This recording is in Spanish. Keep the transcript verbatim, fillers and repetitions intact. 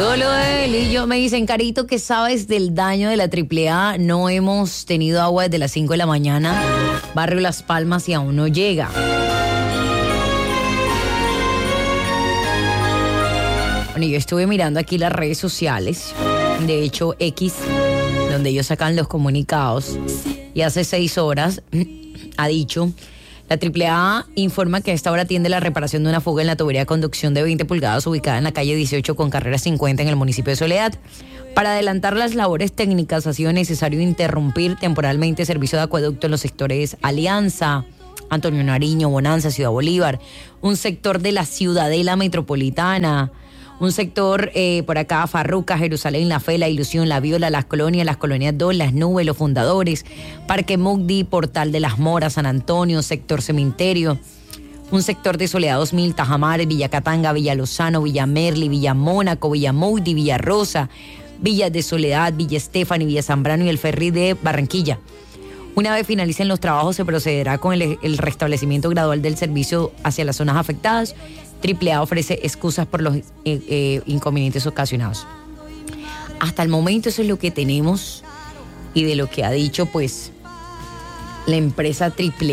Solo él y yo me dicen, Carito, ¿qué sabes del daño de la triple A? No hemos tenido agua desde las cinco de la mañana, barrio Las Palmas, y aún no llega. Bueno, yo estuve mirando aquí las redes sociales, de hecho X, donde ellos sacan los comunicados, y hace seis horas ha dicho: la triple A informa que a esta hora atiende la reparación de una fuga en la tubería de conducción de veinte pulgadas ubicada en la calle dieciocho con carrera cincuenta en el municipio de Soledad. Para adelantar las labores técnicas ha sido necesario interrumpir temporalmente el servicio de acueducto en los sectores Alianza, Antonio Nariño, Bonanza, Ciudad Bolívar, un sector de la Ciudadela Metropolitana, un sector eh, por acá, Farruca, Jerusalén, La Fe, La Ilusión, La Viola, Las Colonias, Las Colonias dos, Las Nubes, Los Fundadores, Parque Mugdi, Portal de las Moras, San Antonio, sector Cementerio, un sector de Soledad dos mil, Tajamares, Villa Catanga, Villa Lozano, Villa Merli, Villa Mónaco, Villa Mugdi, Villa Rosa, Villas de Soledad, Villa Estefani, Villa Zambrano y el Ferry de Barranquilla. Una vez finalicen los trabajos, se procederá con el, el restablecimiento gradual del servicio hacia las zonas afectadas. triple A ofrece excusas por los eh, eh, inconvenientes ocasionados. Hasta el momento eso es lo que tenemos y de lo que ha dicho pues la empresa triple A.